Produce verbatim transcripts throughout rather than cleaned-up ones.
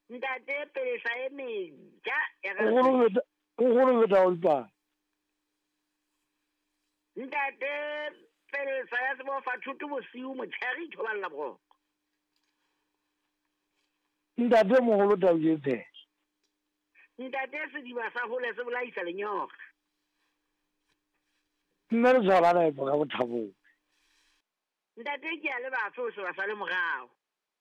Ntate pele sa eme ja ya o go go go ta ulpa Ntate pele sa ya bo fa thuto bosiu motshegi thoballa bro ntate mo go ta jetse Ntate se di ba sa hole se bolaisa lenyoga nna re tsala na ipo ka bothabo Ntate ke a le ba so so ba sa le mogao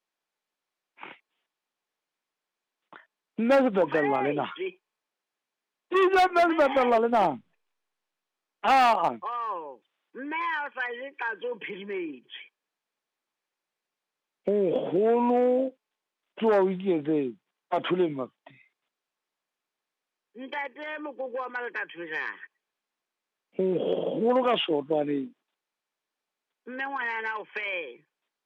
nna se petella le na ina nna se petella le na ah oh mme a sa le ka tso phirimetse o golo tsoa o iketse a thule mafti Ntate mokoko wa malaka thusa o golo ka sotwa le mme ngwana na o fe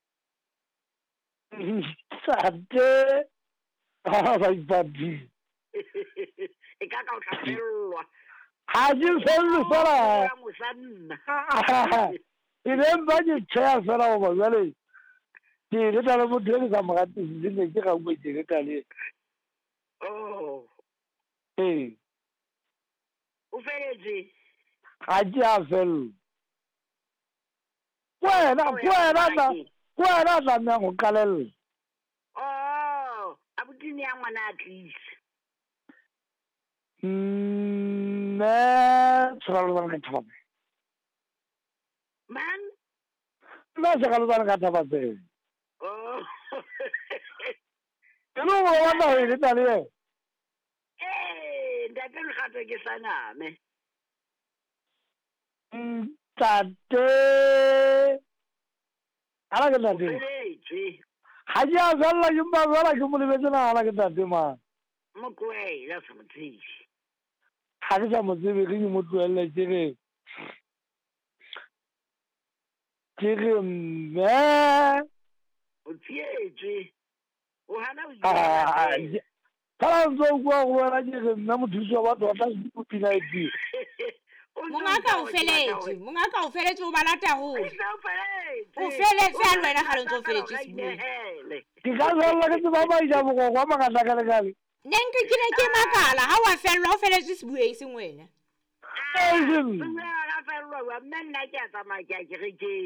tate ah ba ipapi e ka ka o tlhaselwa ha ke fello fela mosanna ile ba ke tsaya fela go ba le ke le tla mo dile ka mogati le ne ke ga go ke ka le oh eh o feletse ga ke a fello wena wena na wena na nna go kalella oh abutini ya ngwana at least nne tsralo ka thaba man nna se ka lotsa ka thaba se oh no go wona ho ile tale eh ntate le gato ke saname tate ala ke tate feletse ha ke a fella ke mba fela ke mo lebetse na ala ke tate ma mokwei la sa motsisi ha ke sa mo tsebe ke mo tloelle ke re ke re mme o tsietse o hana o ya kala ntse o bua go wena ke re nna mothusi wa batho ba tla se pina e di mongaka o feletse mongaka o feletse o balata ho o feletse a lwena ga le ntse o feletse sebua ke ka fella ke ba ba ja mo go wa makatla ka le kale neng ke kile ke makala ha wa fella o feletse sebua e seng wena ga fellwa wa nna ke a tsamaya ke a ke re ke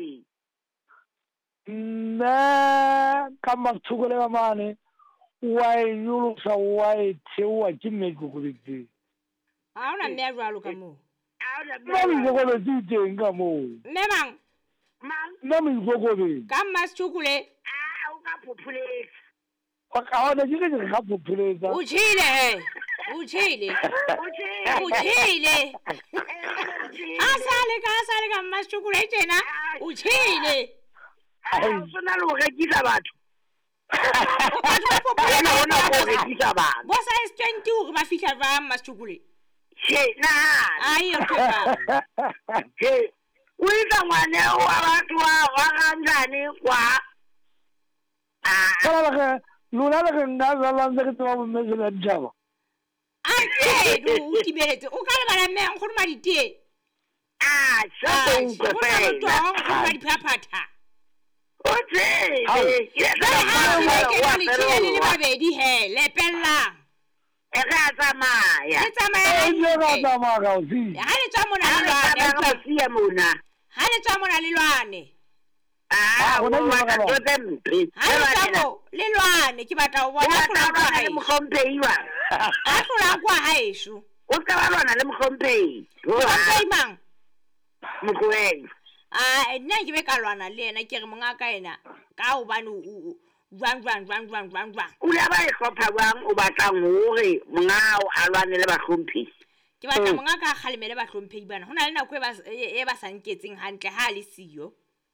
nna ka mathukole ba mane wa yulu sa wa tewa ke me go go ditse a ona mme a jwalo ka mo ba mi go go ditse nga mo mme mang mang na mi go go be ka masthukule ah o ka phopholetse o ka ona ke ke ga phopholetsa o tshile he o tshile o tshile a sale ka sale ka masthukule tjena o tshile a sona lo rekisa batho o ka tla phopholetsa ona go rekisa batho bo sa is twenty o ba fihla ba masthukule she na ai o ka he o itla ngwane wa batho wa ga ganjane kwa ah kala ga lona le nna za la ntse ke twa mo mezela dijaba a ke du o tibeletse o ka le bana mme go ruma ditie ah sa go go fela go ruma diphaphatha o tse ke ha le tshile le babedi he lepella e ga tsamaya le tsamaya e ga tsamaya ga o si ha le tswa mona le lwane ga sia mona ha le tswa mona le lwane ah o wa ka tsempe ha le tswa le lwane ke batla o bona go kwa le mkhompeyi wa a tlola kwa haeshu o ka ba lwana le mkhompeyi o mang mokweng a nna ke be ka lwana le ena ke re monga ka ena ka o bane o rang rang rang rang rang rang o la ba e hlopha bang o batlang hore mongao a lwane le bahlomphi ke batla monga ka kgalemele bahlomphi bana hona le nako e ba e ba sanketseng hantle ha le siyo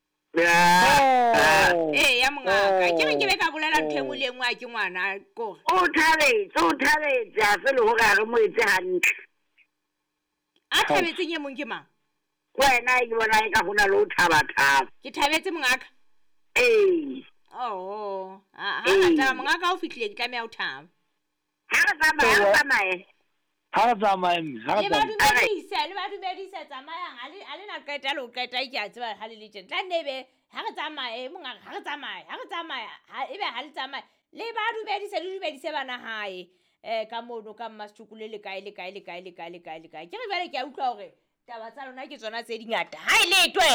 ya eh ya monga ka ke be ke be ka bolela nthengwe le engwe a ke ngwana ko o thabetse o thabetse a se le ho ga re mo etse hantle a thabetseng e mong ke mang wena ke bona e ka hona le o thaba thaba ke thabetse monga ka eh oh ha ha ta monga ka o fihlile ke tlameha o thaba ha re tsamaya ha tsamaya ha re tsamaya ha le ba dumedisa le ba dumedisa tsamaya ha le ha le na qeta lo qeta ke a tseba ha le le tla nebe ha re tsamaya monga ha re tsamaya ha re tsamaya ha ebe ha le tsamaya le ba dumedise le dumedise bana hae eh ka mono ka Mastukule le kae le kae le kae le kae le kae le kae ke re bale ke a utlwa hore taba tsa lona ke tsona tse dingata ha ile twe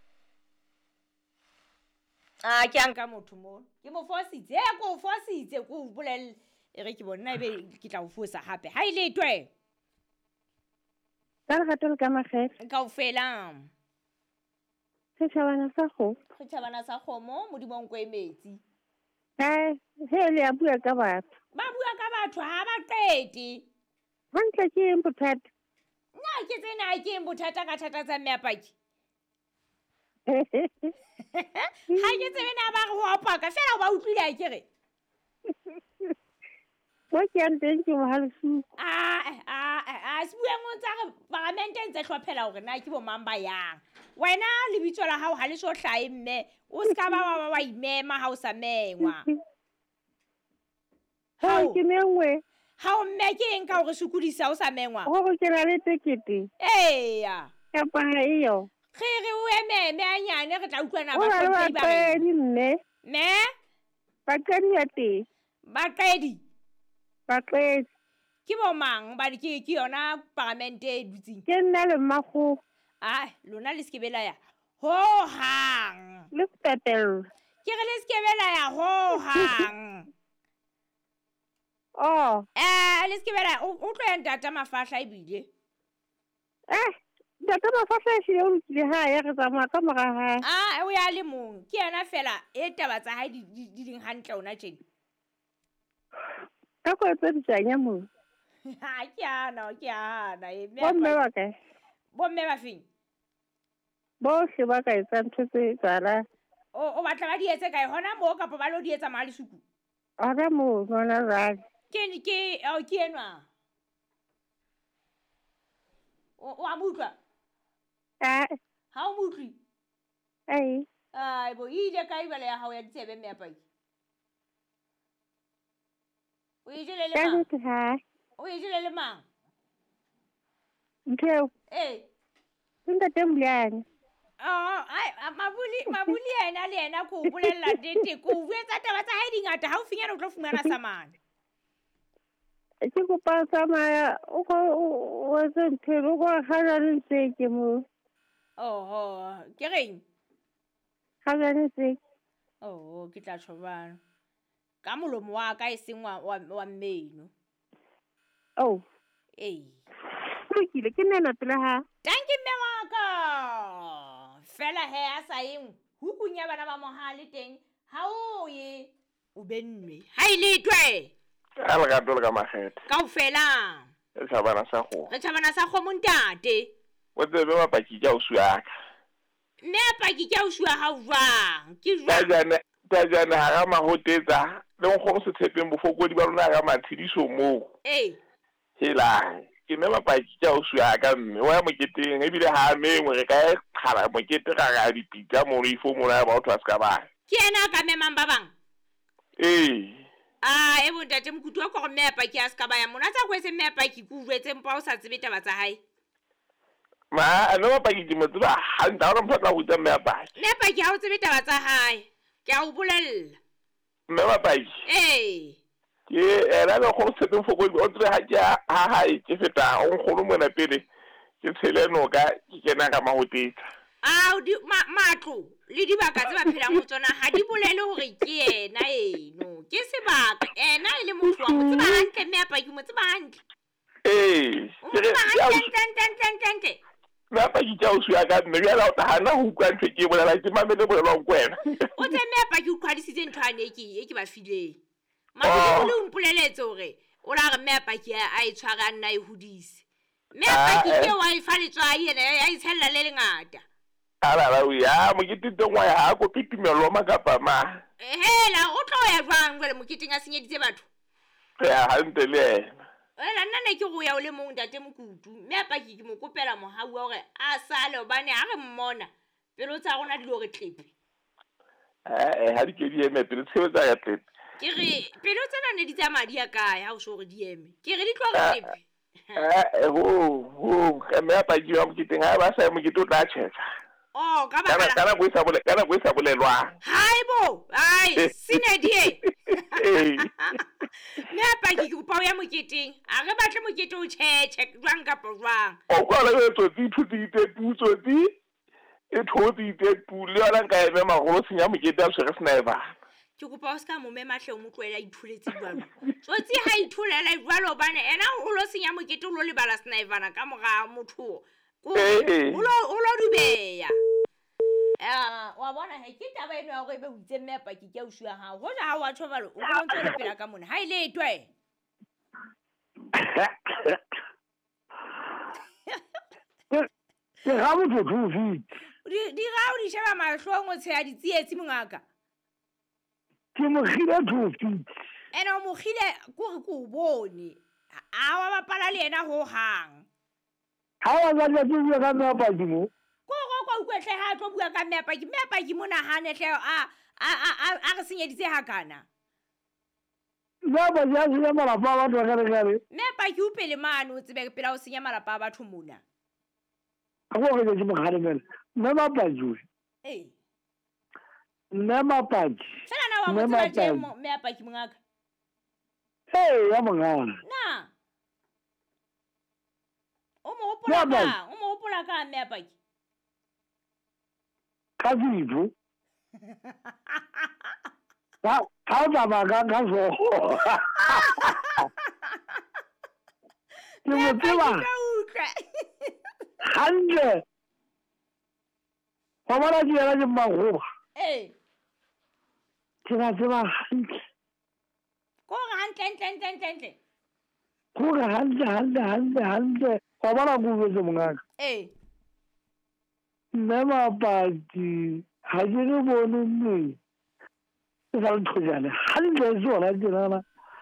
a ke anka motho mo ke mo fositse ko fositse ko bolel e re ke bona ebe ke tla o fosa hape ha ile twe ka re gato le ka magere ka o fela se tshabana sa go re tshabana sa khomo modimong ko emetsi ha he le a bua ka batho ba bua ka batho ha ba qeti hantle ke eng bothata nna ke tsena ke eng bothata ka thata tsa meapaki ha ke tsebe na ba go apaka fela ba utlwile ke re mo ke anteng ke mo halsu a a a sibua mo tsa parliament ntse hlophela hore na ke bo mamba yang wena le bitso la hao ha le so hlae mme o ska ba ba ba imema ha o sa mengwa ha ke mengwe ha o mme ke eng ka hore sukudisa o sa mengwa go go ke la le tekete eya ka pa iyo ge re o ememe a nyane re tla utlwana ba ba ba di mme me ba qedi ya te ba qedi ba qedi ke bo mang ba di ke ke yona parliament e dutsing ke nna le mago ah lona le skebela ya ho hang le petel ke re le skebela ya ho hang oh eh le skebela o tlo ya ntata mafahla ibile eh ntata mafahla e o le ha ya re tsamaya ka moga ha ah o ya le mong ke yena fela e taba tsa ha di di ding hantle ona tjena ka go tse di tsanya mo ha ke ana ke ana e me bo mme ba ka bo mme ba fing bo se ba ka etsa ntse tsala o o batla ba di etse kae hona mo ka pa ba lo di etsa mali suku ara mo bona ra ke ni ke o ke enwa o o amutla eh ha o mutli ai ai bo ile kae bale ya hao ya ditsebe me apaki o ile le ma ka ha o ile le ma nteo eh nda tembliane oh ai mabuli mabuli ena le ena ko bolella dete ko uetsa taba tsa hae dingata ha o finyana o tlo fumana samana ke go pasa maya o go o se ntelo go hana le se ke mo oh ke reng ha ga ne se oh ke tla tshobana ka molomo wa ka e seng wa wa mmeno oh eh ke le ke nna pele ha tanki mme wa ka fela he a sa eng hukunya bana ba mohale teng ha o ye o bennwe ha ile twe a le ga ka magete ka o fela e tshabana sa go re tshabana sa go montate o tsebe mapaki ja o suaka mme apaki ja o sua ha o jwang ke jwa tajana tajana ha ga mahotetsa le go se tshepeng bofokodi ba rona ga mathidiso mo eh hela ke me mapaki ja o suaka mme wa moketeng e bile ha mengwe re ka khala mokete ga ga dipitsa mo re ifo mo na ba o tla ska ba ke ena ka memang ba bang eh ah e bontate mkutu wa go me apaki a ska ba ya mona tsa go se me apaki ku utlwetse mpa o sa tsebe taba tsa hae ma a no mapaki di mo tsaba ha nda re mfatla go tsa me apaki me apaki ha o tsebe taba tsa hae ke a o bolella me mapaki eh ke era le go se tefo go o tre ha ja ha ha e ke feta o go mo na pele ke tshele no ka ke kena ka mahotetsa ah di matlo le dibaka tse ba phelang go tsona ha di bolele hore ke yena eno ke sebaka ena ile motho wa mo tseba hantle me apaki mo tseba hantle eh o tseba hantle tante tante na pa ke tjao suya ka mme ya la o hana ho kwa ntse ke bolela ke mamele bolelo kwena o tse me pa ke utlwadisitse ntho ane ke e ke ba fileng ma o le umpoleletse hore o la re me pa ke a e tshwara nna e hodise me pa ke ke wa e fa le tswa yena ya itshella le lengata ala la ya mo ke titse ngwa ya go pitimelo makapa ma hela o tlo ya jwang jwale moketing a senyeditse batho ya hante le wena nna ne ke go ya o le mong ntate Mkutu me pa ke ke mo kopela mohau hore a sale obane ha re mmona pelo tsa rona di lo re tlepe eh ha di ke di eme pelo tshebetsa ya tlepe ke re pelo tsena ne di tsa madi ya kae ha o so re di eme ke re di tlo re tlepe eh ho ho ka me pa ke wa mo ke tenga ba sa mo ke to tla tsheka Oh, ka kana baka la. kana go isa bole kana go isa bolelwa Haibo, ai, sinedie. eh Me paki ke upa ya moketeng. A re batle mokete o tshetse jwang ka jwang. o kwa la etso di thuti di tutso di e thoti di tu le ala ka eme magolo senya mokete a tshwere sniper Ke kopa o ska mo me mahle o mo tloela ithuletse jwalo. Tsotsi ha ithulela jwalo bane ena o lo senya mokete o lo lebala sniper ka moga motho. Ko o lo o lo dubeya. Ah, wa bona he ke taba eno ya go be o itse me paki ke o shua ha. Ho ja ha wa tshobalo o go ntse le pela ka mona. Ha ile etwe. ke ga motho tsofi Di di ga o di sheba mahlong o tsheya di tsietsi mongaka. ke mo gile tsofi Ena o mo gile ko re ko bone. A wa bapala le ena ho hang. ha wa ga le bua ka me pa dimo Ko go go ukwehle ha tlo bua ka mepa ke mepa ke mona hane hle a a a a re senyeditse ha kana. la ba ja se mala pa ba tla re gare Mepa ke upele mane o tsebe pela o senya malapa a batho mona. a go ge ke mo gare mele me ba pa ju Eh. me ba pa ji Fela na wa mo tseba je mepa ke mongaka. eh ya mongana Na. O mo hopola ka, o mo hopola ka mepa ke. ka dibu ha ha ba ba ga ga so ke mo tseba hande wa mara di era di mago Eh. ke na tseba hande Ko ga hantle hantle hantle hantle. ko ga hande hande hande hande wa mara go go mongaka Eh. nna mapati ga ke re bone mme ke sa le thojane hantle sona ke nana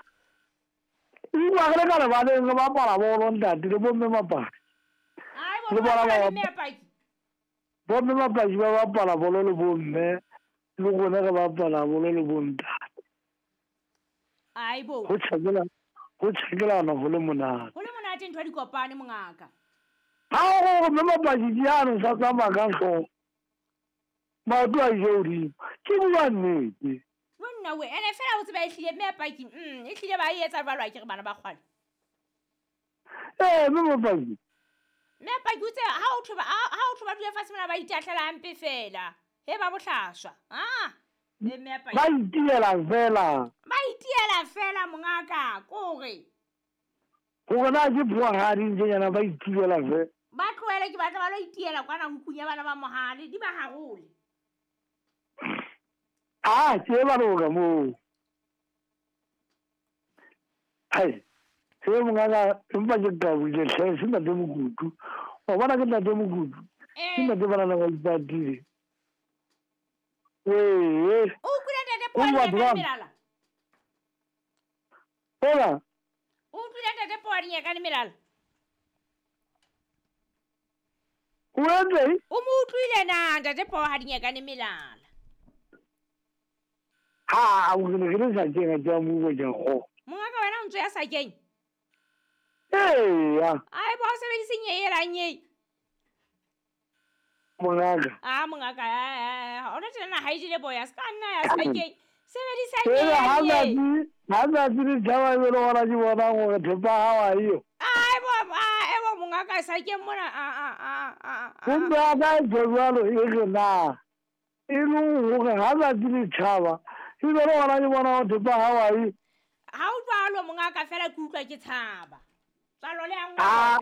e ba gre ka le ba le ba para bolo ntate le bomme mapati Ai Le bo bona ba ba- mepa ke. bomme mapati ba ba para bolo le bomme le gone ge ba para bolo le bontate Ai bo. go tshakela go tshakela na go le monate Ho le monate ntwa di kopane mongaka. ha go mme mapati di ano sa tsamaya ka tlhogo maoto a jeodi ke bua nnete Wonna we ene fela o tseba e hlile mepa ke. Mm, e hlile ba e etsa jwalo a ke re bana ba kgwala. ee mme mapati Mepa ke utse ha o thoba ha o thoba dule fase mona ba itahlela ampe fela. He ba bohlaswa. Ah. Le mepa. ba itiela fela Ba itiela fela mongaka kore. gona ke boagadi ntsenyana ba itiela fe Ba tloele ke batla ba lo itiela kwana ho kunya bana ba mohale di ba hagole. a ke ba roga mo ai se mongaka empa ke ka bule tlhe se na te mokutu wa bona ke na te mokutu ke Eh. na te bana ba ipatile ee O kula tete O poa bua di ka drum. melala. ola O kula tete poa di ka melala. o etse O mo utlwile na tete poa ha di ka melala. ha o ke ne ke re sa tsenga tsa mo go ja go Mongaka wena o ntse ya sa keng. ee ya Ai ba o sebedise nyeyela nye. mongaka Ah mongaka ona tena ha ile boya ska nna ya sa keng. Sebedisa ee ha na nye. di ha na di di tsawa le bona di bona go thepa ha wa iyo Ai bo ah e bo mongaka sa keng mona ah ah ah ah. go ba ka jwalo e ke na e lo go ha na di di tshaba e be le bona di bona go thepa ha wa iyo Ha o jwalo mongaka fela ke utlwa ke tshaba. Tsalo le yang. ah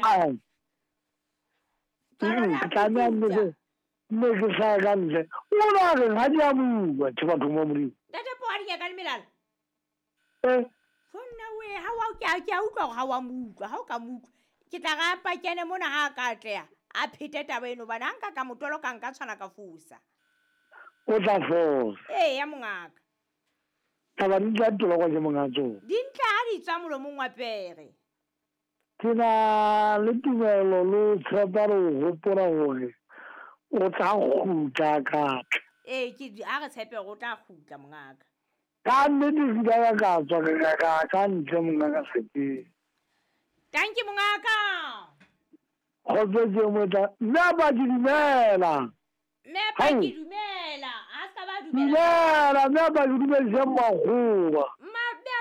Tsalo le mm ka na yang. nne nne ke sa ka ntle o na re ha di a bua ke batho mo muri Tete poa di ka melala. eh Fonna we ha wa ke ke utlwa ha wa mutwa ha o ka mutwa. Ke tla ga pa kene mona ha ka tleya. A phete taba eno bana nka ka motolo ka nka tshwana ka fusa. o tla fosa Eh ya mongaka. taba di tla tlola kwa ke mongatso Dintla ha di tswa molomong wa pere. ke na le tumelo le tshepa re o gopola gore o tla gutla ka Eh ke di a re tshepe go tla khutla mongaka. ka nnete fila ya ka tswa ka ka ka ntle mongaka sekeng Thank you mongaka. go tsetse mo tla nna ba di dumela Mme Paki dumela, a ska ba dumela. Dumela, mme Paki dumedise Makgoba.